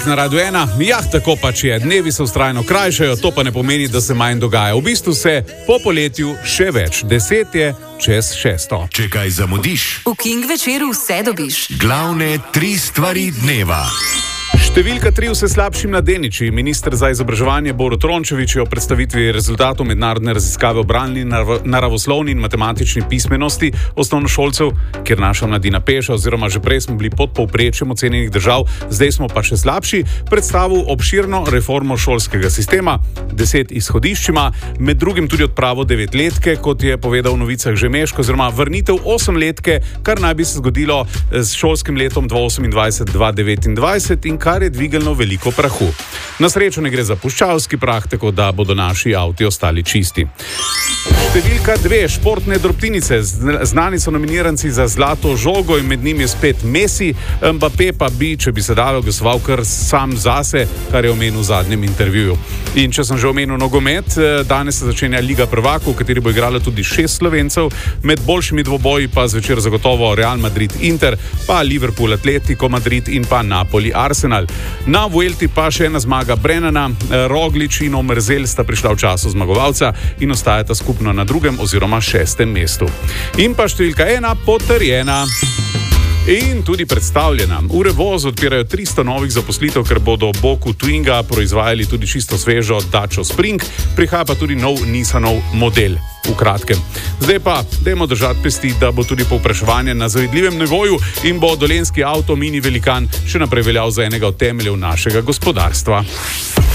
Na Radiu 1, tako pač je, dnevi se vztrajno krajšajo, to pa ne pomeni, da se manj dogaja. V bistvu se po poletju še več, 10 je čez 6. Če kaj zamudiš, v King večeru vse dobiš. Glavne 3 stvari dneva. Številka 3 vse slabši mladeniči. Minister za izobraževanje Borut Rončević je o predstavitvi rezultatov mednarodne raziskave o bralni, naravoslovni in matematični pismenosti osnovnošolcev, kjer naša mladina peša, oziroma že prej smo bili pod povprečjem ocenjenih držav, zdaj smo pa še slabši, predstavil obširno reformo šolskega sistema, 10 izhodiščima, med drugim tudi odpravo 9-letke, kot je povedal v novicah Žemeško, oziroma vrnitev 8-letke, kar naj bi se zgodilo s šolskim letom 2028-2029 in kar je dvignilo veliko prahu. Na srečo ne gre za puščavski prah, tako da bodo naši avti ostali čisti. Številka 2, športne drobtinice. Znani so nominiranci za zlato žogo in med njimi je spet Messi. Mbappé pa bi, če bi se dalo, glasoval kar sam zase, kar je omenil v zadnjem intervjuju. In če sem že omenil nogomet, danes se začenja Liga prvakov, v kateri bo igralo tudi 6 Slovencev, med boljšimi dvoboji pa zvečer zagotovo Real Madrid-Inter, pa Liverpool-Atletico Madrid in pa Napoli-Arsenal. Na Vuelti pa še ena zmaga Brennana, Roglič in Omerzel sta prišla v času zmagovalca in ostajata skupno na 2. oziroma 6. mestu. In pa številka 1 potrjena. In tudi predstavljena. V Revozu odpirajo 300 novih zaposlitev, ker bodo v boku Twinga proizvajali tudi čisto svežo Dacia Spring, prihaja pa tudi nov Nissanov model. V kratkem. Zdaj pa, dajmo držati pesti, da bo tudi povpraševanje na zavidljivem nivoju in bo dolenjski avto mini velikan še naprej veljal za enega od temeljev našega gospodarstva.